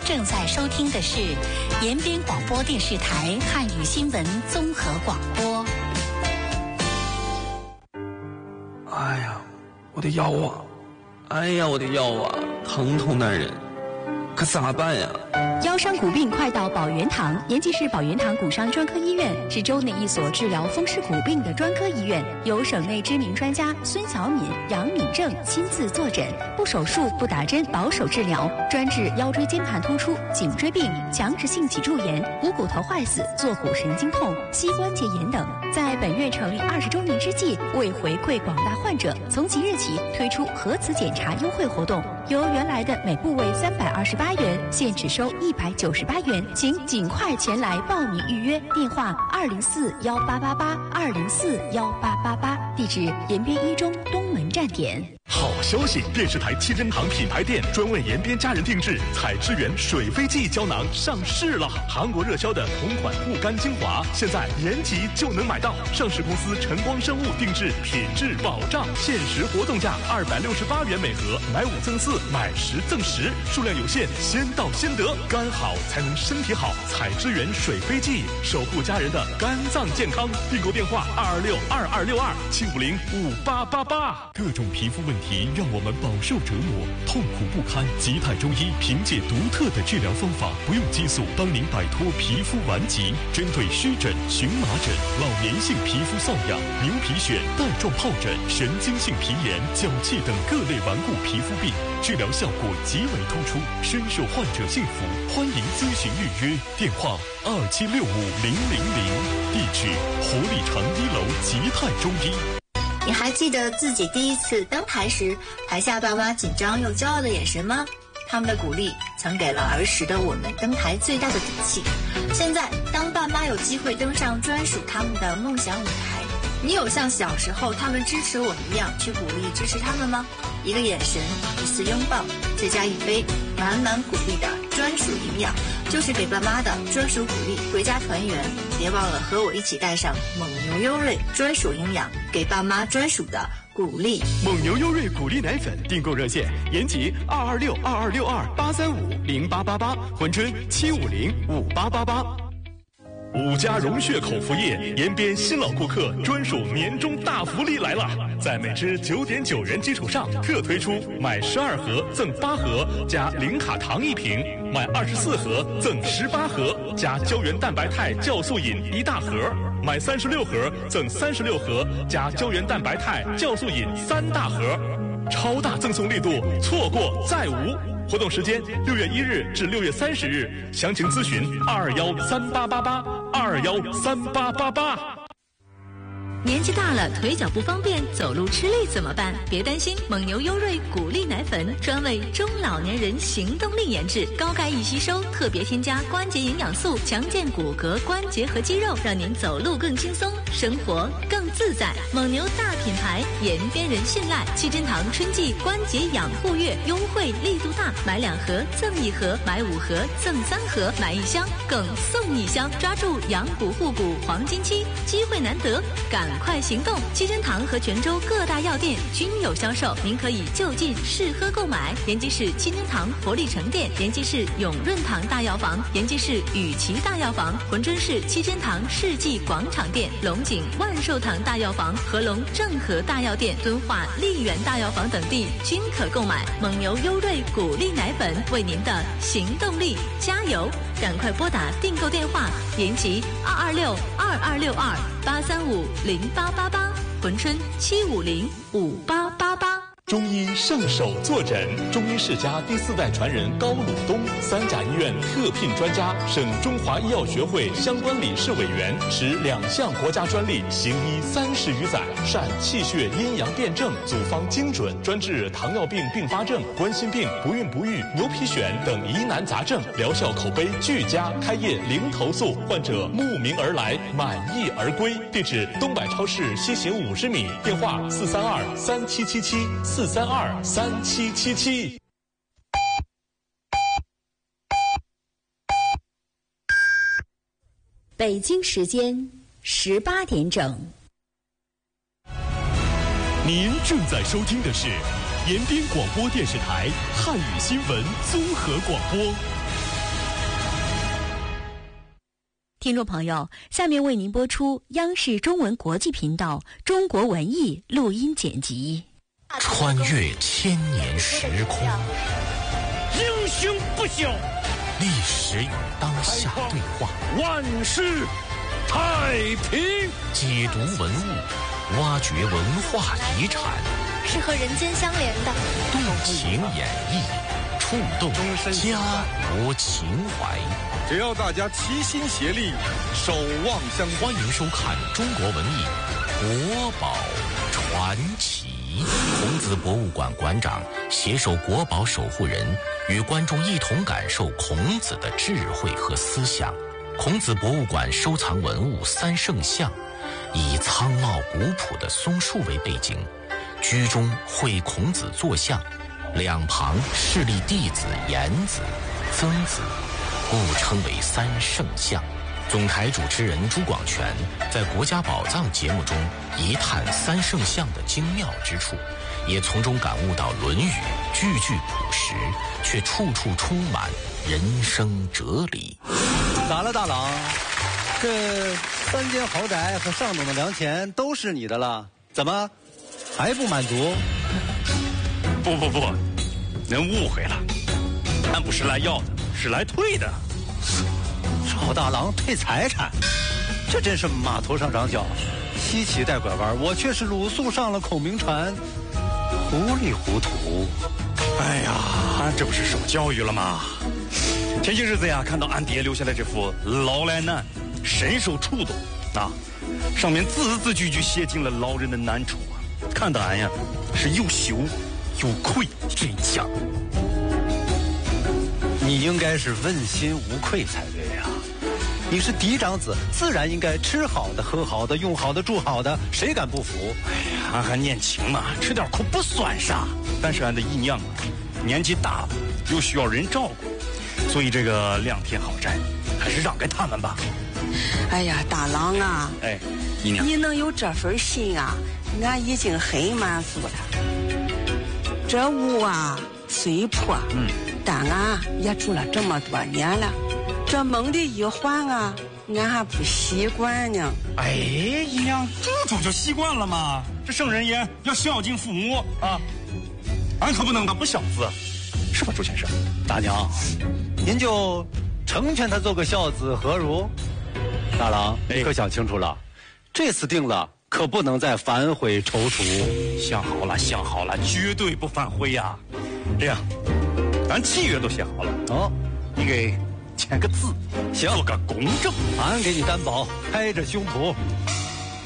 正在收听的是延边广播电视台汉语新闻综合广播。 哎呀，我的腰啊！哎呀，我的腰啊，疼痛难忍，可咋办呀？ 腰伤骨病快到保元堂。延吉市保元堂骨伤专科医院是州内一所治疗风湿骨病的专科医院，由省内知名专家孙小敏、杨敏正亲自坐诊，不手术、不打针，保守治疗，专治腰椎间盘突出、颈椎病、强直性脊柱炎、股骨头坏死、坐骨神经痛、膝关节炎等。在本院成立20周年之际，为回馈广大患者，从即日起推出核磁检查优惠活动，由原来的每部位328元，现只收198元，请尽快前来报名预约。电话2041888，2041888，地址延边一中东门站点。 好消息！电视台七珍堂品牌店专为延边家人定制采之源水飞记胶囊上市了。韩国热销的同款护肝精华，现在延吉就能买到。上市公司晨光生物定制，品质保障，限时活动价268元每盒，买5赠4，买10赠10，数量有限，先到先得。肝好才能身体好，采之源水飞记，守护家人的肝脏健康。订购电话2262262，7505888。各种皮肤问题让我们饱受折磨，痛苦不堪。吉泰中医凭借独特的治疗方法，不用激素，帮您摆脱皮肤顽疾。针对湿疹、荨麻疹、老年性皮肤瘙痒、牛皮癣、带状疱疹、神经性皮炎、脚气等各类顽固皮肤病，治疗效果极为突出，深受患者信服。欢迎咨询预约，电话27650000，地址活力城1楼吉泰中医。 你还记得自己第一次登台时，台下爸妈紧张又骄傲的眼神吗？他们的鼓励曾给了儿时的我们登台最大的底气。现在，当爸妈有机会登上专属他们的梦想舞台，你有像小时候他们支持我们一样去鼓励支持他们吗？一个眼神，一次拥抱，再加一杯满满鼓励的专属营养，就是给爸妈的专属鼓励。回家团圆，别忘了和我一起带上蒙牛优瑞专属营养，给爸妈专属的鼓励。 蒙牛优瑞鼓励奶粉订购热线：延吉2262262，8350888，珲春7505888。5家融血口服液，延边新老顾客专属年终大福利来了！在每支9.9元基础上，特推出买12盒赠8盒加零卡糖1瓶，买24盒赠18盒加胶原蛋白肽酵素饮1大盒，买36盒赠36盒加胶原蛋白肽酵素饮3大盒，超大赠送力度，错过再无。活动时间6月1日至6月30日，详情咨询2213888，2213888。 年纪大了，腿脚不方便，走路吃力怎么办？别担心，蒙牛优瑞骨力奶粉专为中老年人行动力研制，高钙易吸收，特别添加关节营养素，强健骨骼、关节和肌肉，让您走路更轻松，生活更自在。蒙牛大品牌，延边人信赖。七珍堂春季关节养护月优惠力度大，买2盒赠1盒，买5盒赠3盒，买1箱更送1箱，抓住养骨护骨黄金期，机会难得，赶快行动！七珍堂和泉州各大药店均有销售，您可以就近试喝购买。延吉市七珍堂活力城店、延吉市永润堂大药房、延吉市雨琦大药房、珲春市七珍堂世纪广场店、龙井万寿堂大药房、合龙正和大药店、敦化丽园大药房等地均可购买。蒙牛优瑞骨力奶粉，为您的行动力加油！赶快拨打订购电话：延吉2262262，8350888，珲春7505888。 中医上手坐诊，中医世家第4代传人高鲁东，3甲医院特聘专家，省中华医药学会相关理事委员，持2项国家专利，行医30余载，善气血阴阳辩证，组方精准，专治糖尿病并发症、冠心病、不孕不育、牛皮癣等疑难杂症，疗效口碑俱佳，开业零投诉，患者慕名而来，满意而归。地址：东百超市西行50米，电话4323777，4323777。 北京时间18点整。 您正在收听的是延边广播电视台汉语新闻综合广播。 听众朋友，下面为您播出央视中文国际频道中国文艺录音剪辑。 穿越千年时空， 英雄不朽， 历史与当下对话， 万事太平。 解读文物，挖掘文化遗产， 是和人间相连的动情演绎，触动家国情怀。 只要大家齐心协力，守望相助。 欢迎收看中国文艺国宝传奇。孔子博物馆馆长携手国宝守护人，与观众一同感受孔子的智慧和思想。孔子博物馆收藏文物三圣像，以苍茂古朴的松树为背景，居中绘孔子坐像，两旁侍立弟子颜子、曾子，故称为三圣像。总台主持人朱广权在国家宝藏节目中一探三圣像的精妙之处，也从中感悟到《论语》句句朴实，却处处充满人生哲理。 咋了，大郎？这3间豪宅和上等的良田都是你的了，怎么还不满足？ 不，您误会了，俺不是来要的，是来退的。 赵大郎退财产，这真是马头上长角，西岐带拐弯，我却是鲁肃上了孔明船，糊里糊涂。 哎呀，俺这不是受教育了吗？前些日子呀，看到俺爹留下来这幅《老来难》，深受触动啊！上面字字句句写尽了老人的难处啊，看得俺呀是又羞又愧真相。 你应该是问心无愧才对呀！你是嫡长子，自然应该吃好的、喝好的、用好的、住好的，谁敢不服？ 哎呀，俺还年轻嘛，吃点苦不算啥。但是俺的姨娘啊，年纪大了，又需要人照顾，所以这个良田豪宅还是让给他们吧。 哎呀，大郎啊， 哎，姨娘， 你能有这份心啊，俺已经很满足了。这屋啊虽破，但俺也住了这么多年了，这猛的一换啊，俺还不习惯呢。 哎，姨娘，住就习惯了嘛。这圣人言要孝敬父母啊，俺可不能当不孝子，是吧，朱先生？ 大娘，您就成全他做个孝子何如？大郎，你可想清楚了，这次定了，可不能再反悔踌躇。 想好了，绝对不反悔呀。这样，俺契约都写好了哦，你给签个字， 行， 做个公证， 俺给你担保，拍着胸脯。